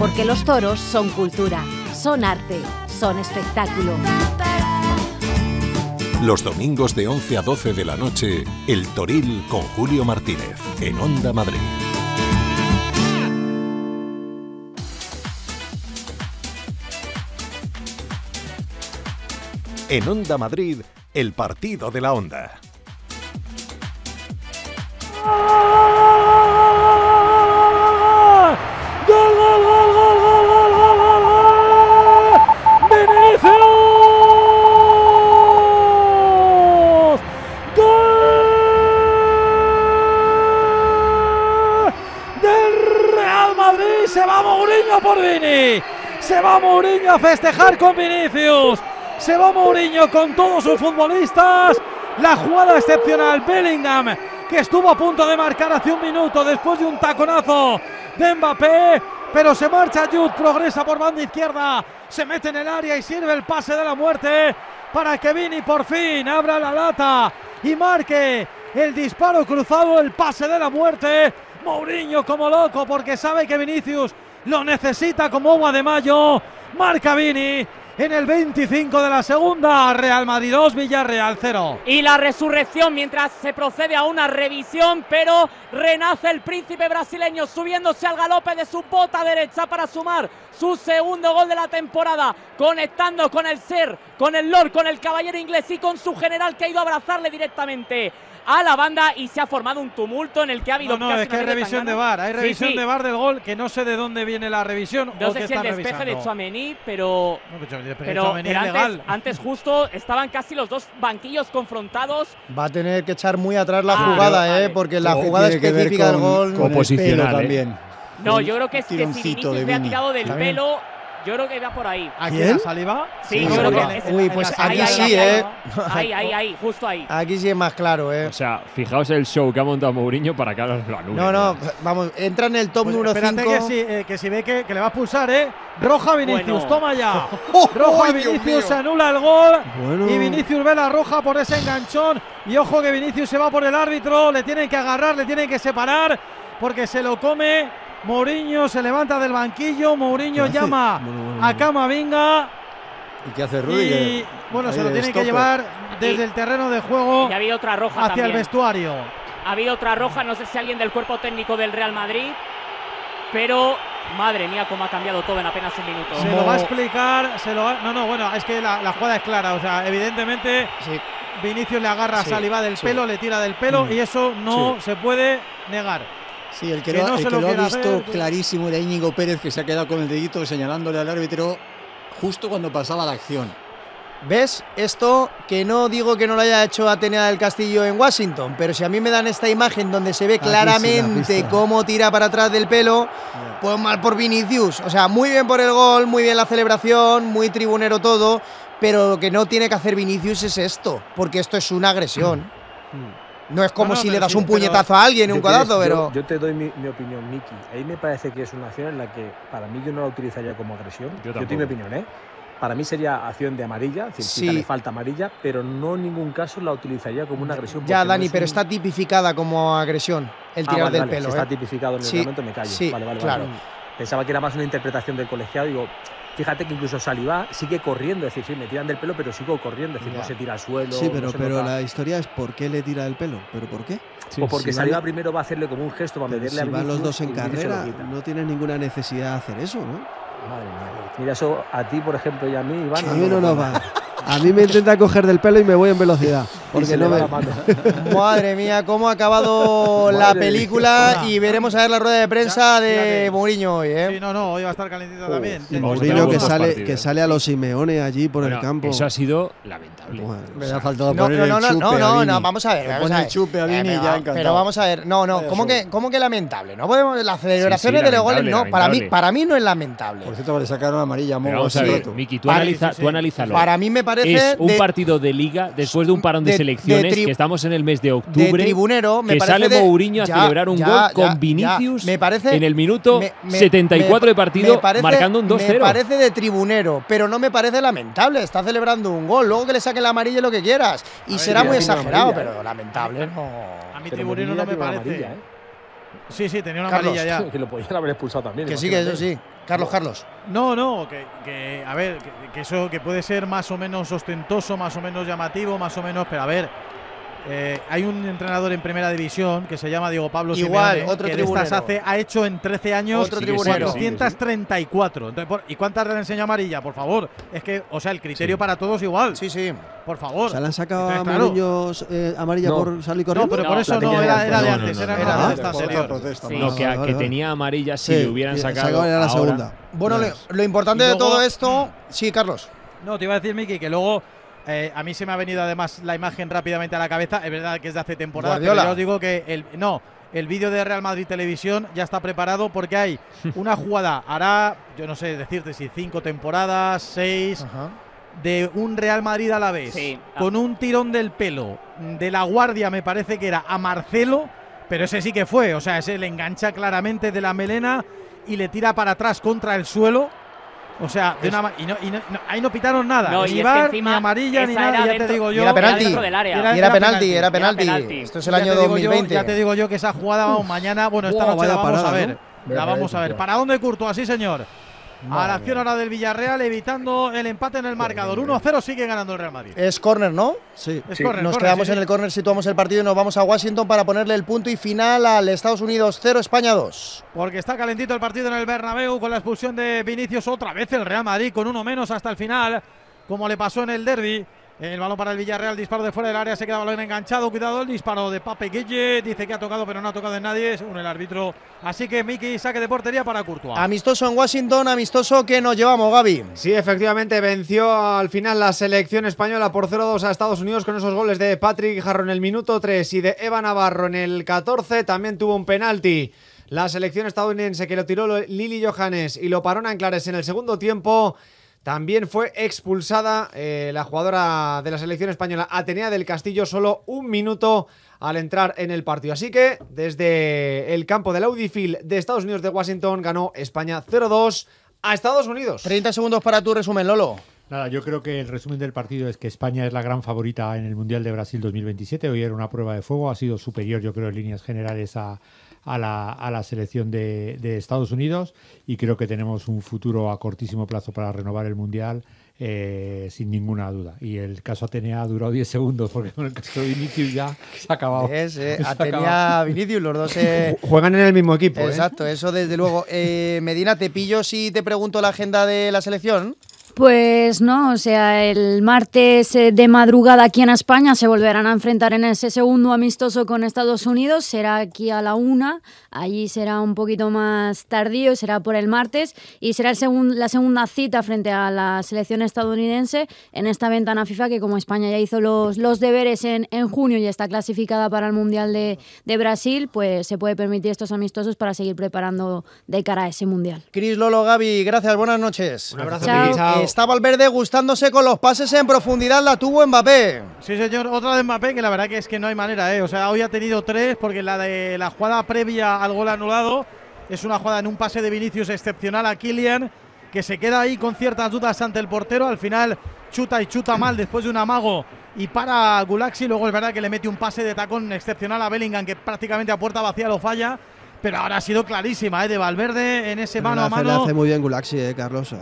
Porque los toros son cultura, son arte, son espectáculo. Los domingos de 11 a 12 de la noche, El Toril con Julio Martínez, en Onda Madrid. En Onda Madrid, el partido de la Onda. ¡Gol, gol, gol, gol, gol, gol, gol, gol, gol! ¡Vinicius! ¡Gol del Real Madrid! ¡Se va Mourinho por Vini! ¡Se va Mourinho a festejar con Vinicius! ¡Se va Mourinho con todos sus futbolistas! La jugada excepcional, Bellingham, que estuvo a punto de marcar hace un minuto después de un taconazo de Mbappé, pero se marcha Jude, progresa por banda izquierda, se mete en el área y sirve el pase de la muerte para que Vini por fin abra la lata y marque el disparo cruzado, el pase de la muerte. Mourinho como loco porque sabe que Vinicius lo necesita como agua de mayo. Marca Vini en el 25 de la segunda. Real Madrid 2, Villarreal 0. Y la resurrección mientras se procede a una revisión, pero renace el príncipe brasileño subiéndose al galope de su bota derecha para sumar su segundo gol de la temporada, conectando con el ser, con el Lord, con el caballero inglés y con su general, que ha ido a abrazarle directamente a la banda, y se ha formado un tumulto en el que ha habido es que hay revisión de VAR, hay revisión de VAR del gol, que no sé de dónde viene la revisión. No sé si el despeje de Tchouaméni, pero antes justo estaban casi los dos banquillos confrontados. Va a tener que echar muy atrás la jugada, porque la jugada específica del gol con posicional también. No, yo creo que es que si Vinicius le ha tirado del pelo, yo creo que va por ahí. ¿A quién? ¿Saliba? Sí, yo creo que uy, pues aquí sí, Ahí, justo ahí. Aquí sí es más claro, O sea, fijaos el show que ha montado Mourinho para que ahora lo anule. No, vamos, entra en el top número 5. Espérate que si ve que le va a expulsar, roja Vinicius, toma ya. Roja Vinicius, se anula el gol. Y Vinicius ve la roja por ese enganchón. Y ojo que Vinicius se va por el árbitro, le tienen que agarrar, le tienen que separar, porque se lo come. Mourinho se levanta del banquillo, Mourinho llama a Camavinga. ¿Y qué hace Rudiger? Y se lo tienen que llevar desde el terreno de juego y ha habido otra roja hacia el vestuario. Ha habido otra roja, no sé si alguien del cuerpo técnico del Real Madrid, pero madre mía cómo ha cambiado todo en apenas un minuto. Se lo va a explicar, es que la jugada es clara, o sea, evidentemente Vinicius le agarra a Saliba del pelo, le tira del pelo y eso no se puede negar. Sí, el que lo ha visto clarísimo era Íñigo Pérez, que se ha quedado con el dedito señalándole al árbitro justo cuando pasaba la acción. ¿Ves? Esto que no digo que no lo haya hecho Atenea del Castillo en Washington, pero si a mí me dan esta imagen donde se ve claramente cómo tira para atrás del pelo, pues mal por Vinicius. O sea, muy bien por el gol, muy bien la celebración, muy tribunero todo, pero lo que no tiene que hacer Vinicius es esto, porque esto es una agresión. No es como si le das un puñetazo a alguien, un codazo, pero… Yo te doy mi opinión, Miki. Ahí me parece que es una acción en la que, para mí, yo no la utilizaría como agresión. Yo tengo mi opinión, Para mí sería acción de amarilla, es decir, le falta amarilla, pero no en ningún caso la utilizaría como una agresión. Ya, Dani, pero está tipificada como agresión, el tirar del pelo. Si está tipificado en el reglamento, me callo. Sí, claro. Pensaba que era más una interpretación del colegiado, digo… Fíjate que incluso Saliba sigue corriendo, es decir, me tiran del pelo, pero sigo corriendo, es decir, no se tira al suelo. Sí, pero la historia es por qué le tira del pelo, ¿pero por qué? O porque Saliba primero va a hacerle como un gesto para meterle a Vinicius. Si van los dos en carrera, no tienen ninguna necesidad de hacer eso, ¿no? Madre mía. Mira, eso a ti, por ejemplo, y a mí, Iván. A mí no nos va. A mí me intenta coger del pelo y me voy en velocidad. Porque no me… Madre mía, cómo ha acabado la película. Y veremos a ver la rueda de prensa de Mourinho hoy, Sí, hoy va a estar calentito también. Mourinho que sale a los Simeone allí por el campo. Eso ha sido lamentable. Me ha faltado poner el chupe no, vamos a ver. Pone el chupe a Vini y ya encantado. Pero vamos a ver, ¿cómo que lamentable? No podemos, las celebraciones de los goles no, para mí no es lamentable. Por cierto, le sacaron amarilla. Vamos a ver, Miki, tú analízalo. Para mí me parece… Es un partido de liga después de un parón de selecciones, que estamos en el mes de octubre, de tribunero, que sale Mourinho a celebrar un gol con Vinicius en el minuto 74 de partido, marcando un 2-0. Me parece de tribunero, pero no me parece lamentable. Está celebrando un gol, luego que le saquen la amarilla lo que quieras. Y será muy exagerado, pero lamentable no. A mí tribunero no me parece. Sí, tenía una amarilla ya. Que lo podían haber expulsado también. Que sí, que eso sí. Carlos. No, que a ver, que eso que puede ser más o menos ostentoso, más o menos llamativo, más o menos, pero a ver, hay un entrenador en primera división que se llama Diego Pablo Simeone, otro que tribunero. ha hecho en 13 años otro tribunero. 434. Entonces, ¿y cuántas le enseña amarilla? Por favor, es que, o sea, el criterio para todos igual. Sí. Por favor. ¿Se le han sacado a Mourinho amarilla por salir corriendo? No, pero por eso no, era de antes, era de esta anterior. No, que tenía amarilla si le hubieran sacado era la segunda. Bueno, lo importante de todo esto… Sí, Carlos. No, te iba a decir, Miki, que luego… a mí se me ha venido además la imagen rápidamente a la cabeza. Es verdad que es de hace temporada, pero yo os digo que el vídeo de Real Madrid Televisión ya está preparado porque hay una jugada, hará, yo no sé decirte si 5 temporadas, 6, de un Real Madrid a la vez, con un tirón del pelo de La Guardia, me parece que era a Marcelo, pero ese sí que fue, o sea, ese le engancha claramente de la melena y le tira para atrás contra el suelo. O sea, ahí no pitaron nada, ni VAR, ni amarilla, ni nada, ya te digo yo. Era penalti. Era penalti. Esto es el año 2020. Ya te digo yo que esa jugada mañana, esta noche la vamos a ver. La vamos a ver. ¿Para dónde Courtois? Sí, señor. A la acción ahora del Villarreal, evitando el empate en el marcador. 1-0 sigue ganando el Real Madrid. Es córner, ¿no? Sí. Nos quedamos en el córner, situamos el partido y nos vamos a Washington para ponerle el punto y final al Estados Unidos 0, España 2. Porque está calentito el partido en el Bernabéu con la expulsión de Vinicius. Otra vez el Real Madrid con uno menos hasta el final, como le pasó en el derbi. El balón para el Villarreal, disparo de fuera del área, se queda el balón enganchado, cuidado, el disparo de Pape Gueye, dice que ha tocado pero no ha tocado en nadie, según el árbitro, así que Miki, saque de portería para Courtois. Amistoso en Washington, amistoso que nos llevamos, Gaby. Sí, efectivamente, venció al final la selección española por 0-2 a Estados Unidos con esos goles de Patrick Guijarro en el minuto 3 y de Eva Navarro en el 14, también tuvo un penalti la selección estadounidense que lo tiró Lili Johannes y lo paró Nanclares en el segundo tiempo. También fue expulsada la jugadora de la selección española Atenea del Castillo, solo un minuto al entrar en el partido. Así que desde el campo del Audi Field de Estados Unidos de Washington ganó España 0-2 a Estados Unidos. 30 segundos para tu resumen, Lolo. Nada, yo creo que el resumen del partido es que España es la gran favorita en el Mundial de Brasil 2027. Hoy era una prueba de fuego, ha sido superior, yo creo, en líneas generales a la selección de Estados Unidos, y creo que tenemos un futuro a cortísimo plazo para renovar el Mundial sin ninguna duda. Y el caso Atenea ha durado 10 segundos porque con el caso de Vinicius ya se ha acabado. Atenea, Vinicius, los dos juegan en el mismo equipo. Exacto, eso desde luego. Medina, ¿te pillo si te pregunto la agenda de la selección? Pues no, o sea, el martes de madrugada aquí en España se volverán a enfrentar en ese segundo amistoso con Estados Unidos, será aquí a la 1, allí será un poquito más tardío, será por el martes, y será la segunda cita frente a la selección estadounidense en esta ventana FIFA que, como España ya hizo los deberes en junio y está clasificada para el Mundial de Brasil, pues se puede permitir estos amistosos para seguir preparando de cara a ese Mundial. Cris, Lolo, Gaby, gracias, buenas noches. Un abrazo. Chao. Está Valverde gustándose con los pases en profundidad, la tuvo Mbappé. Sí, señor, otra de Mbappé, que la verdad que es que no hay manera, O sea, hoy ha tenido 3, porque la de la jugada previa al gol anulado es una jugada en un pase de Vinicius excepcional a Kylian, que se queda ahí con ciertas dudas ante el portero, al final chuta y chuta mal después de un amago y para Gulaxi, luego es verdad que le mete un pase de tacón excepcional a Bellingham, que prácticamente a puerta vacía lo falla. Pero ahora ha sido clarísima, de Valverde en ese mano a mano. Le hace muy bien Gulaxi, Carlos.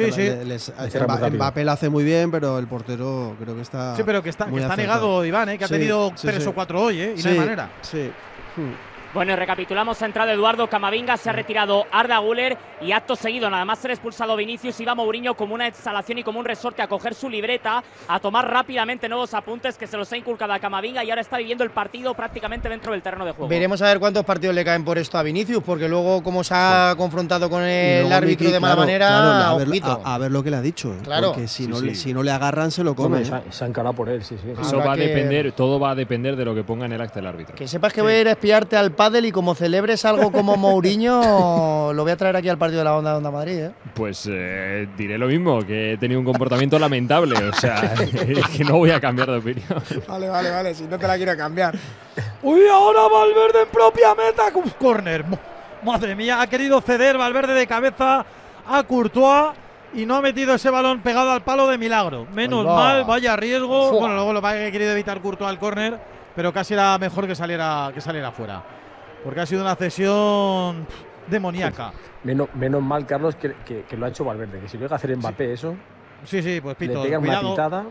Mbappé la hace muy bien, pero el portero creo que está. Sí, pero que está negado, Iván, que ha tenido 3 o 4 hoy, y no hay manera. Sí. Bueno, y recapitulamos, ha entrado Eduardo Camavinga, se ha retirado Arda Güler y acto seguido, nada más ser expulsado Vinicius, iba Mourinho como una exhalación y como un resorte a coger su libreta, a tomar rápidamente nuevos apuntes que se los ha inculcado a Camavinga y ahora está viviendo el partido prácticamente dentro del terreno de juego. Veremos a ver cuántos partidos le caen por esto a Vinicius, porque luego como se ha confrontado con el árbitro de mala manera, a ver lo que le ha dicho. Claro. Porque si no le agarran, se lo come. Se ha encarado por él, sí. Eso va a depender, todo va a depender de lo que ponga en el acta el árbitro. Que sepas que voy a ir a espiarte al pádel y como celebres algo como Mourinho, lo voy a traer aquí al partido de la Onda Madrid, Pues diré lo mismo, que he tenido un comportamiento lamentable, o sea, que no voy a cambiar de opinión. Vale, si no te la quiero cambiar. Uy, ahora Valverde en propia meta, córner. Madre mía, ha querido ceder Valverde de cabeza a Courtois y no ha metido ese balón pegado al palo de milagro. Menos mal, vaya riesgo. Bueno, luego lo que ha querido evitar Courtois al córner, pero casi era mejor que saliera fuera. porque ha sido una cesión demoníaca. Menos mal, Carlos, que lo ha hecho Valverde, que si llega a hacer Mbappé eso… Sí, pues Pito, le pega una pitada.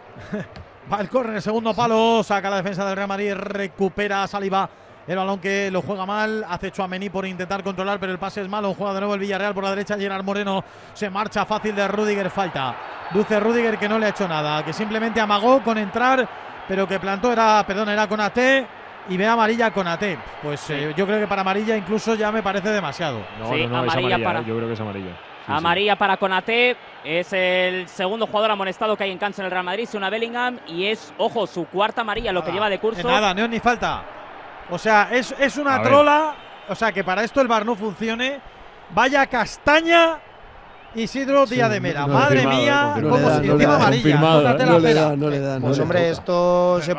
Va el córner en el segundo palo, saca la defensa del Real Madrid, recupera Saliba el balón que lo juega mal, hace Tchouaméni por intentar controlar, pero el pase es malo, juega de nuevo el Villarreal por la derecha, Gerard Moreno se marcha fácil de Rüdiger, falta. Luce Rüdiger que no le ha hecho nada, que simplemente amagó con entrar, pero que plantó era Konaté. Y ve amarilla Konaté. Pues sí. Yo creo que para amarilla incluso ya me parece demasiado. No, amarilla para… Yo creo que es amarilla. Amarilla para Konaté. Es el segundo jugador amonestado que hay en cancha en el Real Madrid. Una Bellingham. Y es, ojo, su cuarta amarilla, lo que lleva de curso. Nada, ni falta. O sea, es una trola. O sea, que para esto el VAR no funcione. Vaya castaña. Isidro Díaz de Mera, madre mía, como si encima amarilla. No le da. Pues hombre, esto se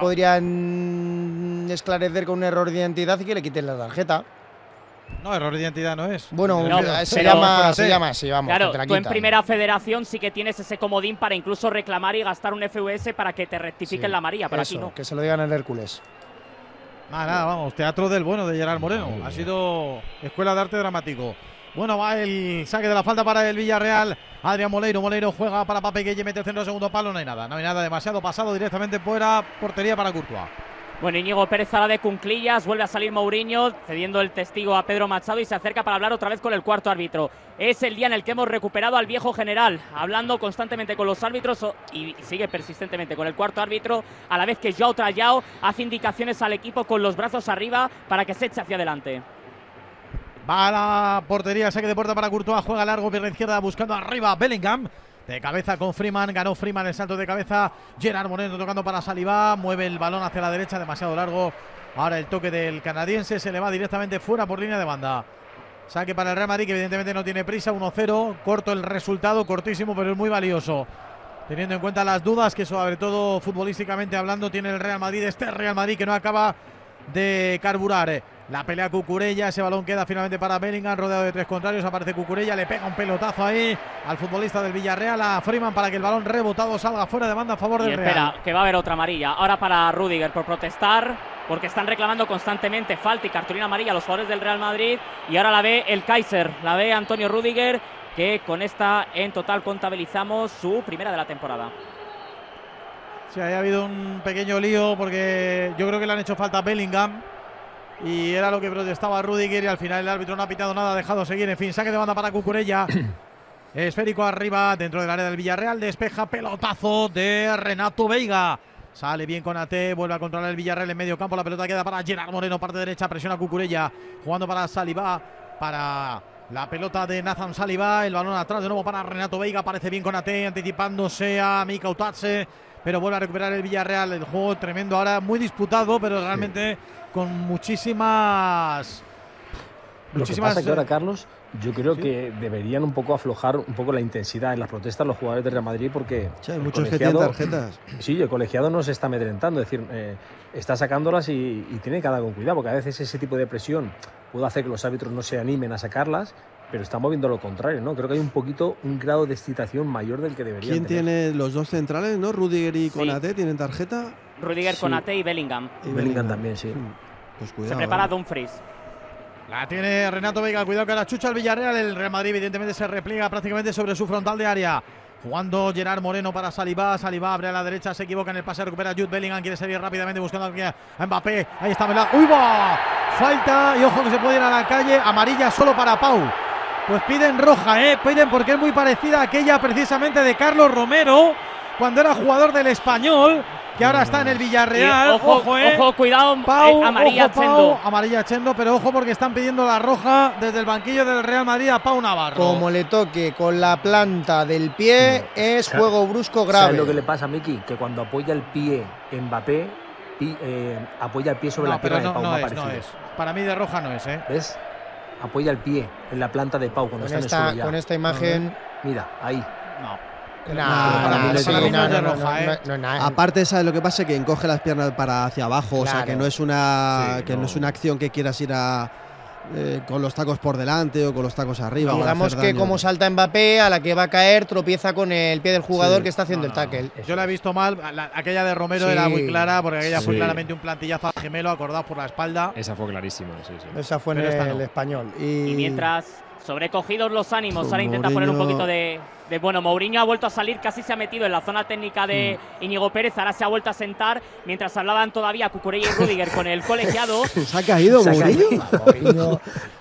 podrían esclarecer con un error de identidad y que le quiten la tarjeta. No, error de identidad no es. Bueno, se llama así, vamos. Claro, tú en Primera Federación sí que tienes ese comodín para incluso reclamar y gastar un FUS para que te rectifiquen la amarilla, pero aquí no. Que se lo digan al Hércules. Nada, vamos, teatro del bueno de Gerard Moreno. Ha sido escuela de arte dramático. Bueno, va el saque de la falta para el Villarreal. Adrián Moleiro juega para Pape Gueye, mete el centro del segundo palo. No hay nada demasiado pasado directamente fuera. Portería para Courtois. Bueno, Íñigo Pérez a la de Cunclillas, vuelve a salir Mourinho, cediendo el testigo a Pedro Machado y se acerca para hablar otra vez con el cuarto árbitro. Es el día en el que hemos recuperado al viejo general, hablando constantemente con los árbitros y sigue persistentemente con el cuarto árbitro, a la vez que Joao Trayao hace indicaciones al equipo con los brazos arriba para que se eche hacia adelante. Va a la portería, saque de puerta para Courtois, juega largo, pierna izquierda, buscando arriba Bellingham. De cabeza con Freeman, ganó Freeman el salto de cabeza. Gerard Moreno tocando para Saliba, mueve el balón hacia la derecha, demasiado largo. Ahora el toque del canadiense, se le va directamente fuera por línea de banda. Saque para el Real Madrid, que evidentemente no tiene prisa, 1-0. Corto el resultado, cortísimo, pero es muy valioso. Teniendo en cuenta las dudas que sobre todo futbolísticamente hablando tiene el Real Madrid, este Real Madrid que no acaba de carburar. La pelea Cucurella, ese balón queda finalmente para Bellingham, rodeado de tres contrarios, aparece Cucurella, le pega un pelotazo ahí al futbolista del Villarreal, a Freeman, para que el balón rebotado salga fuera de banda a favor del Real. Espera, que va a haber otra amarilla, ahora para Rüdiger por protestar, porque están reclamando constantemente falta y cartulina amarilla a los jugadores del Real Madrid, y ahora la ve el Kaiser, la ve Antonio Rüdiger, que con esta en total contabilizamos su primera de la temporada. Sí, ahí ha habido un pequeño lío porque yo creo que le han hecho falta a Bellingham y era lo que protestaba Rüdiger y al final el árbitro no ha pitado nada, ha dejado seguir. En fin, saque de banda para Cucurella. Esférico arriba dentro del área del Villarreal, despeja, pelotazo de Renato Veiga. Sale bien Konaté, vuelve a controlar el Villarreal en medio campo, la pelota queda para Gerard Moreno, parte derecha, presiona Cucurella, jugando para Saliba, para la pelota de Nathan Saliba, el balón atrás de nuevo para Renato Veiga, parece bien Konaté, anticipándose a Mika Utace, pero vuelve a recuperar el Villarreal. El juego tremendo ahora, muy disputado, pero realmente con muchísimas… Lo que pasa que ahora, Carlos, yo creo que deberían un poco aflojar un poco la intensidad en las protestas los jugadores del Real Madrid, porque hay muchos que tienen tarjetas. Sí, el colegiado no se está amedrentando, es decir, está sacándolas y tiene que andar con cuidado, porque a veces ese tipo de presión puede hacer que los árbitros no se animen a sacarlas, pero estamos viendo lo contrario, ¿no? Creo que hay un grado de excitación mayor del que deberían tener. ¿Quién tiene los dos centrales, no? Rüdiger y Konaté tienen tarjeta. Rüdiger, Konaté y Bellingham. Y Bellingham también, sí. Pues cuidado. Se prepara Dumfries. La tiene Renato Veiga, cuidado que la chucha al Villarreal. El Real Madrid evidentemente se repliega prácticamente sobre su frontal de área. Jugando Gerard Moreno para Saliba. Saliba abre a la derecha, se equivoca en el pase, recupera Jude Bellingham, quiere salir rápidamente buscando a Mbappé. Ahí está Melán. ¡Uy, va! Falta y ojo que se puede ir a la calle. Amarilla solo para Pau. Pues piden roja, piden porque es muy parecida a aquella precisamente de Carlos Romero cuando era jugador del Español, que ahora está en el Villarreal. Ojo, cuidado, Pau, amarilla ojo, Pau, amarilla Chendo, pero ojo porque están pidiendo la roja desde el banquillo del Real Madrid a Pau Navarro. Como le toque con la planta del pie, es juego brusco grave. ¿Sabes lo que le pasa a Miki? Que cuando apoya el pie Mbappé, apoya el pie sobre la pierna de Pau. No es. Para mí de roja no es, ¿Ves? Apoya el pie en la planta de Pau cuando está en el suelo ya. Con esta imagen… Mira, ahí. Aparte, ¿sabes lo que pasa? Que encoge las piernas para hacia abajo, claro. O sea, que no es una no es una acción que quieras ir a con los tacos por delante o con los tacos arriba. Digamos que como salta Mbappé, a la que va a caer tropieza con el pie del jugador que está haciendo el tackle. Yo la he visto mal, aquella de Romero era muy clara, porque aquella fue claramente un plantillazo al gemelo, acordado por la espalda. Esa fue clarísima, Esa fue en el español. Y mientras, sobrecogidos los ánimos, ahora intenta poner un poquito de bueno, Mourinho ha vuelto a salir, casi se ha metido en la zona técnica de Íñigo Pérez, ahora se ha vuelto a sentar, mientras hablaban todavía Cucurella y Rüdiger con el colegiado. ¿Se ha caído Mourinho?